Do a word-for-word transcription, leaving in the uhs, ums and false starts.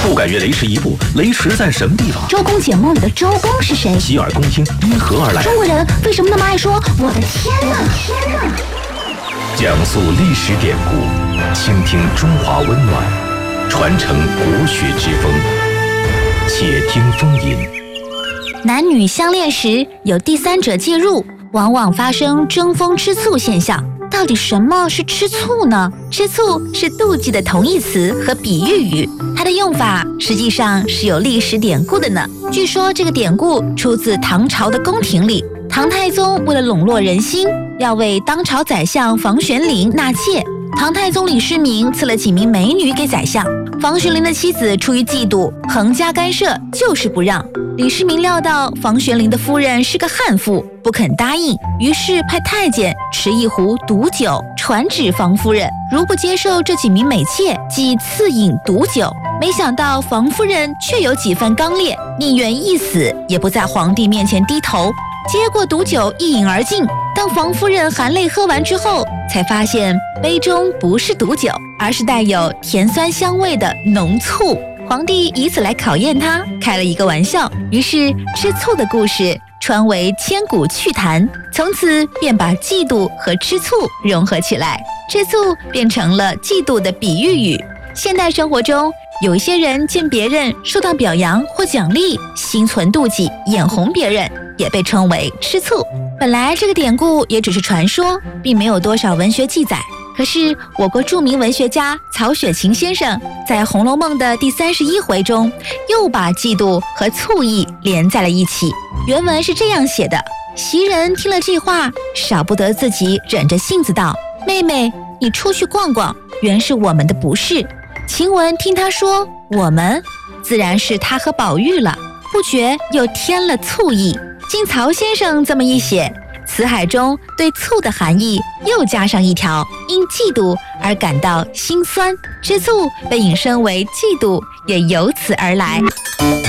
不敢越雷池一步，雷池在什么地方？ 周公解梦里的周公是谁？ 洗耳恭听，因何而来？ 中国人为什么那么爱说我的天哪？天哪！ 讲述历史典故，倾听中华温暖，传承国学之风。且听风吟。 男女相恋时有第三者介入，往往发生争风吃醋现象。到底什么是吃醋呢？吃醋是妒忌的同义词和比喻语，它的用法实际上是有历史典故的呢。据说这个典故出自唐朝的宫廷里，唐太宗为了笼络人心，要为当朝宰相房玄龄纳妾。唐太宗李世民赐了几名美女给宰相，房玄龄的妻子出于嫉妒，横加干涉，就是不让。李世民料到房玄龄的夫人是个悍妇，不肯答应，于是派太监持一壶毒酒传旨房夫人，如不接受这几名美妾，即赐饮毒酒。没想到房夫人却有几分刚烈，宁愿一死也不在皇帝面前低头，接过毒酒一饮而尽。当房夫人含泪喝完之后，才发现杯中不是毒酒，而是带有甜酸香味的浓醋。皇帝以此来考验他，开了一个玩笑，于是吃醋的故事传为千古趣谈，从此便把嫉妒和吃醋融合起来，吃醋变成了嫉妒的比喻语。现代生活中，有一些人见别人受到表扬或奖励，心存妒忌，眼红别人，也被称为吃醋。本来这个典故也只是传说，并没有多少文学记载。可是我国著名文学家曹雪芹先生在《红楼梦》的第三十一回中，又把嫉妒和醋意连在了一起。原文是这样写的：袭人听了这话，少不得自己忍着性子道：“妹妹，你出去逛逛，原是我们的不是。”晴雯听他说我们，自然是他和宝玉了，不觉又添了醋意。经曹先生这么一写，词海中对醋的含义又加上一条，因嫉妒而感到心酸，吃醋被引申为嫉妒，也由此而来。